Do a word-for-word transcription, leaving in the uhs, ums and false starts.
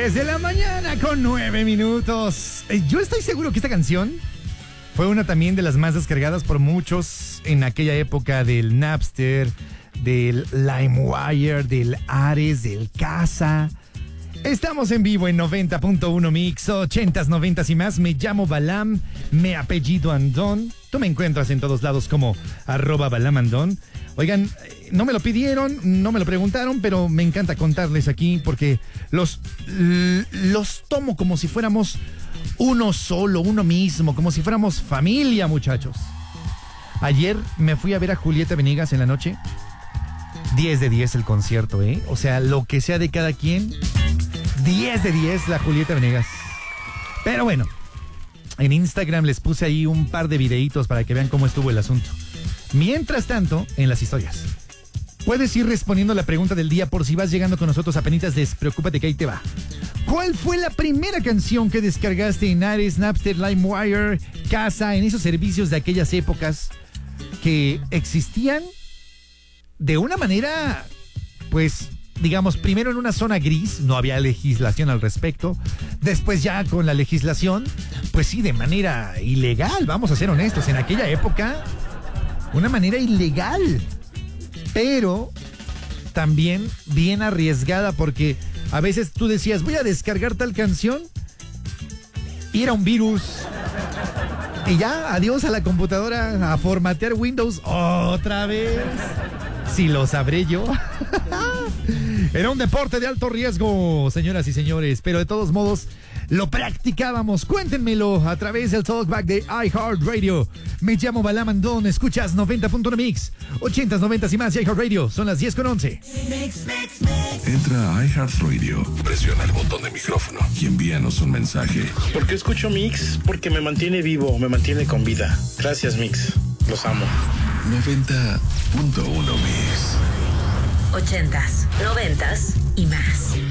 diez de la mañana con nueve minutos. Yo estoy seguro que esta canción fue una también de las más descargadas por muchos en aquella época del Napster, del LimeWire, del Ares, del Casa. Estamos en vivo en noventa punto uno Mix, ochentas, noventas y más. Me llamo Balam, me apellido Andón. Tú me encuentras en todos lados como arroba Balam Andón. Oigan, no me lo pidieron, no me lo preguntaron, pero me encanta contarles aquí porque los, los tomo como si fuéramos uno solo, uno mismo, como si fuéramos familia, muchachos. Ayer me fui a ver a Julieta Venegas en la noche. diez de diez el concierto, ¿eh? O sea, lo que sea de cada quien, diez de diez la Julieta Venegas. Pero bueno, en Instagram les puse ahí un par de videitos para que vean cómo estuvo el asunto. Mientras tanto, en las historias, puedes ir respondiendo la pregunta del día por si vas llegando con nosotros apenitas. Despreocúpate que ahí te va. ¿Cuál fue la primera canción que descargaste en Ares, Napster, LimeWire, Casa, en esos servicios de aquellas épocas que existían de una manera, pues, digamos, primero en una zona gris, no había legislación al respecto, después ya con la legislación, pues sí, de manera ilegal, vamos a ser honestos, en aquella época, una manera ilegal, pero también bien arriesgada, porque a veces tú decías, voy a descargar tal canción, y era un virus, y ya, adiós a la computadora, a formatear Windows otra vez. Si lo sabré yo. Era un deporte de alto riesgo, señoras y señores, pero de todos modos lo practicábamos. Cuéntenmelo a través del talkback de iHeartRadio. Me llamo Balam Andón, escuchas noventa punto uno Mix, ochentas, noventas y más de iHeartRadio. Son las diez con once. Entra a iHeartRadio, presiona el botón de micrófono y envíanos un mensaje. ¿Por qué escucho Mix? Porque me mantiene vivo, me mantiene con vida. Gracias, Mix. Los amo. noventa punto uno Mix. Ochentas, noventas y más.